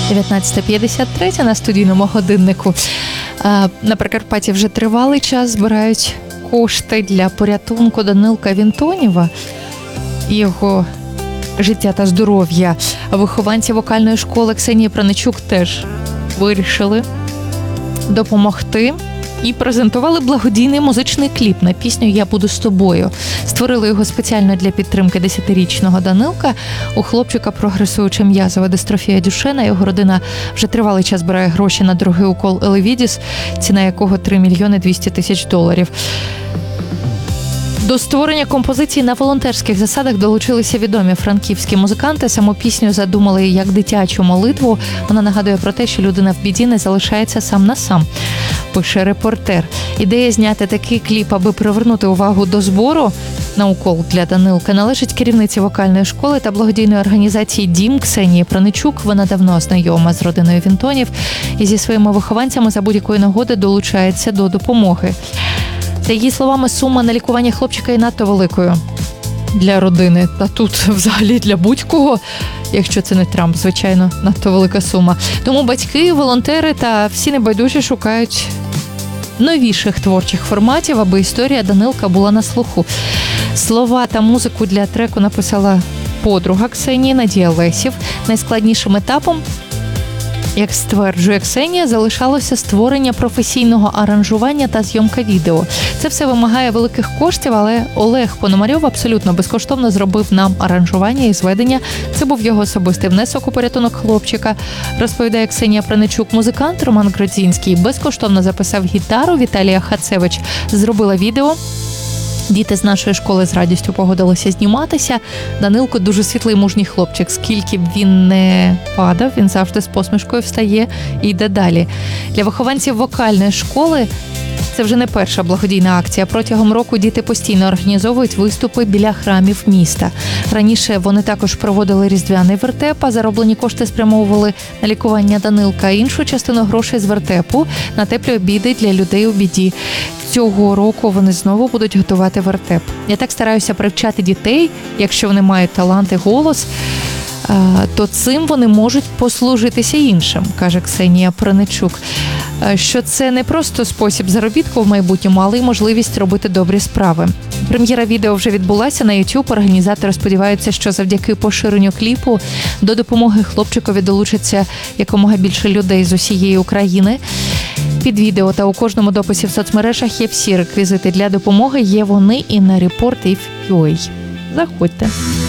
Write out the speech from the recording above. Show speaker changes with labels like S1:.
S1: 19:53 на студійному годиннику. На Прикарпатті вже тривалий час збирають кошти для порятунку Данилка Вінтонєва і його життя та здоров'я. Вихованці вокальної школи Ксенії Праничук теж вирішили допомогти і презентували благодійний музичний кліп на пісню «Я буду з тобою». Створили його спеціально для підтримки 10-річного Данилка. У хлопчика прогресуюча м'язова дистрофія Дюшена. Його родина вже тривалий час збирає гроші на дорогий укол Елевідіс, ціна якого $3 мільйони 200 тисяч. До створення композиції на волонтерських засадах долучилися відомі франківські музиканти. Саму пісню задумали як дитячу молитву. Вона нагадує про те, що людина в біді не залишається сам на сам, пише репортер. Ідея зняти такий кліп, аби привернути увагу до збору на укол для Данилка, належить керівниці вокальної школи та благодійної організації «Дім» Ксенії Праничук. Вона давно знайома з родиною Вінтонів і зі своїми вихованцями за будь-якої нагоди долучається до допомоги. За її словами, сума на лікування хлопчика є надто великою для родини. Та тут взагалі для будь-кого, якщо це не Трамп, звичайно, надто велика сума. Тому батьки, волонтери та всі небайдужі шукають новіших творчих форматів, аби історія Данилка була на слуху. Слова та музику для треку написала подруга Ксенії Надія Лесів. Найскладнішим етапом, як стверджує Ксенія, залишалося створення професійного аранжування та зйомка відео. Це все вимагає великих коштів, але Олег Пономарьов абсолютно безкоштовно зробив нам аранжування і зведення. Це був його особистий внесок у порятунок хлопчика, розповідає Ксенія Праничук. Музикант Роман Гродзінський безкоштовно записав гітару, Віталія Хацевич зробила відео. Діти з нашої школи з радістю погодилися зніматися. Данилко дуже світлий мужній хлопчик. Скільки б він не падав, він завжди з посмішкою встає і йде далі. Для вихованців вокальної школи це вже не перша благодійна акція. Протягом року діти постійно організовують виступи біля храмів міста. Раніше вони також проводили різдвяний вертеп, а зароблені кошти спрямовували на лікування Данилка. Іншу частину грошей з вертепу на теплі обіди для людей у біді. Цього року вони знову будуть готувати вертеп. Я так стараюся привчати дітей, якщо вони мають талант і голос, то цим вони можуть послужитися іншим, каже Ксенія Праничук. Що це не просто спосіб заробітку в майбутньому, але й можливість робити добрі справи. Прем'єра відео вже відбулася на YouTube. Організатори сподіваються, що завдяки поширенню кліпу до допомоги хлопчикові долучаться якомога більше людей з усієї України. Під відео та у кожному дописі в соцмережах є всі реквізити для допомоги. Є вони і на Report.ua. Заходьте.